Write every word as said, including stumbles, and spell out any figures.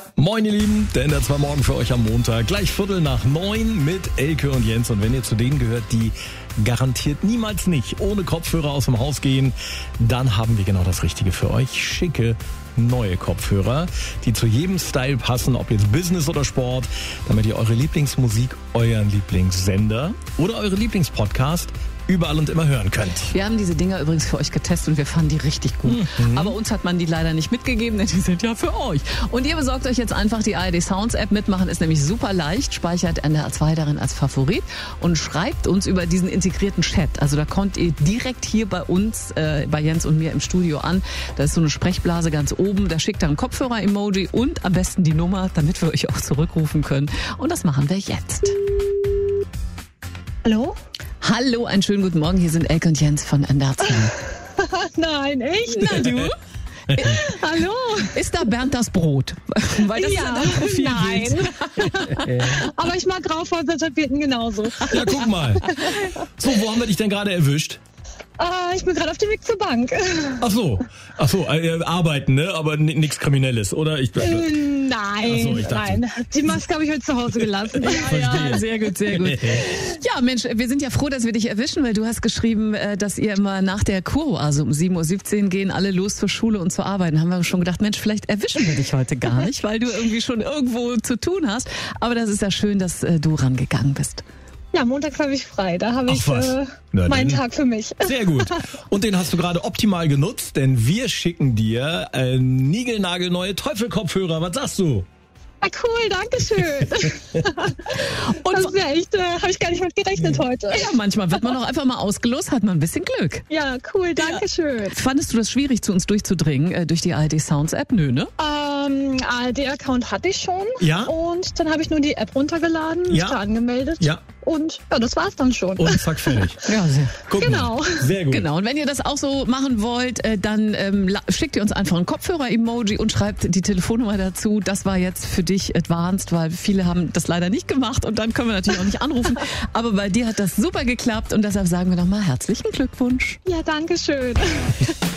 Moin ihr Lieben, der Ender zwei morgen für euch am Montag. Gleich Viertel nach neun mit Elke und Jens. Und wenn ihr zu denen gehört, die garantiert niemals nicht ohne Kopfhörer aus dem Haus gehen, dann haben wir genau das Richtige für euch. Schicke neue Kopfhörer, die zu jedem Style passen, ob jetzt Business oder Sport, damit ihr eure Lieblingsmusik, euren Lieblingssender oder eure Lieblingspodcast überall und immer hören könnt. Wir haben diese Dinger übrigens für euch getestet und wir fanden die richtig gut. Mhm. Aber uns hat man die leider nicht mitgegeben, denn die sind ja für euch. Und ihr besorgt euch jetzt einfach die A R D Sounds App. Mitmachen ist nämlich super leicht. Speichert N D R zwei darin als Favorit und schreibt uns über diesen integrierten Chat. Also da kommt ihr direkt hier bei uns, äh, bei Jens und mir im Studio an. Da ist so eine Sprechblase ganz oben. Da schickt ihr ein Kopfhörer-Emoji und am besten die Nummer, damit wir euch auch zurückrufen können. Und das machen wir jetzt. Hallo? Hallo, einen schönen guten Morgen. Hier sind Elke und Jens von N D R zwei. Nein, echt? Na du? Hallo? Ist da Bernd das Brot? Weil das ja, ist Profil nein. Aber ich mag Rauchhäuser Tapeten genauso. Ja, guck mal. So, wo haben wir dich denn gerade erwischt? Uh, ich bin gerade auf dem Weg zur Bank. Ach so, ach so, äh, arbeiten, ne? Aber n- nichts Kriminelles, oder? Ich, äh, nein, so, ich dachte- nein. Die Maske habe ich heute zu Hause gelassen. Verstehe. Ja, sehr gut, sehr gut. Ja, Mensch, wir sind ja froh, dass wir dich erwischen, weil du hast geschrieben, dass ihr immer nach der Kuroase um sieben Uhr siebzehn gehen alle los zur Schule und zur Arbeit. Dann haben wir schon gedacht, Mensch, vielleicht erwischen wir dich heute gar nicht, weil du irgendwie schon irgendwo zu tun hast. Aber das ist ja schön, dass äh, du rangegangen bist. Ja, montags habe ich frei. Da habe Ach ich was. äh, Na meinen dann. Tag für mich. Sehr gut. Und den hast du gerade optimal genutzt, denn wir schicken dir äh, niegelnagelneue Teufelkopfhörer. Was sagst du? Ah, cool, danke schön. Und Das wäre echt, äh, habe ich gar nicht mit gerechnet heute. ja, manchmal wird man auch einfach mal ausgelost, hat man ein bisschen Glück. Ja, cool, danke schön. Fandest du das schwierig, zu uns durchdringen äh, durch die A R D Sounds App? Nö, ne? Ähm, A R D-Account hatte ich schon. Ja. Und dann habe ich nur die App runtergeladen, mich Ja. da angemeldet. Ja. Und ja, das war's dann schon. Und zack, fertig. Ja, sehr. Guck Genau. Mal. Sehr gut. Genau, und wenn ihr das auch so machen wollt, äh, dann ähm, la- schickt ihr uns einfach ein Kopfhörer-Emoji und schreibt die Telefonnummer dazu. Das war jetzt für dich advanced, weil viele haben das leider nicht gemacht und dann können wir natürlich auch nicht anrufen. Aber bei dir hat das super geklappt und deshalb sagen wir nochmal herzlichen Glückwunsch. Ja, danke schön.